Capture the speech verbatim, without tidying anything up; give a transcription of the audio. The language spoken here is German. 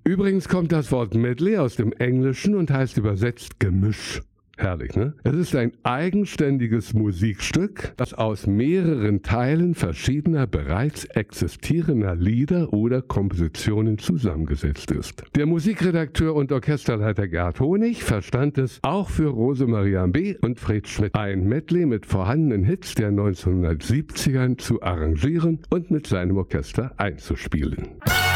Übrigens kommt das Wort Medley aus dem Englischen und heißt übersetzt Gemisch. Herrlich, ne? Es ist ein eigenständiges Musikstück, das aus mehreren Teilen verschiedener bereits existierender Lieder oder Kompositionen zusammengesetzt ist. Der Musikredakteur und Orchesterleiter Gerd Honig verstand es, auch für Rosemarie B. und Fred Schmidt ein Medley mit vorhandenen Hits der neunzehnhundertsiebzigern zu arrangieren und mit seinem Orchester einzuspielen.